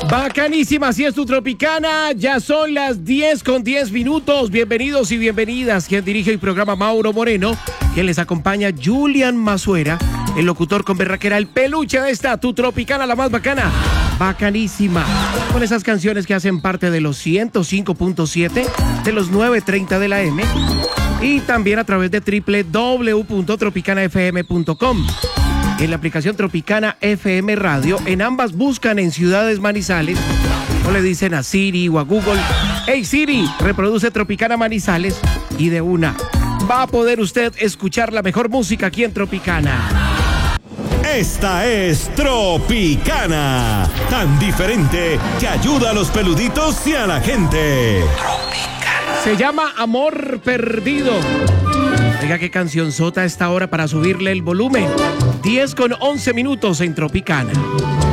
Bacanísima, así es tu Tropicana. Ya son las 10:10. Bienvenidos y bienvenidas. Quien dirige el programa, Mauro Moreno. Quien les acompaña, Julian Mazuera. El locutor con berraquera, el peluche de esta, tu Tropicana, la más bacana. Bacanísima. Con esas canciones que hacen parte de los 105.7, de los 9:30 de la M. Y también a través de www.tropicanafm.com. En la aplicación Tropicana FM Radio, en ambas buscan en Ciudades Manizales, o le dicen a Siri o a Google: hey Siri, reproduce Tropicana Manizales, y de una va a poder usted escuchar la mejor música aquí en Tropicana. Esta es Tropicana, tan diferente que ayuda a los peluditos y a la gente. Tropicana. Se llama Amor Perdido. Oiga, qué canción sota a esta hora para subirle el volumen. 10:11 en Tropicana.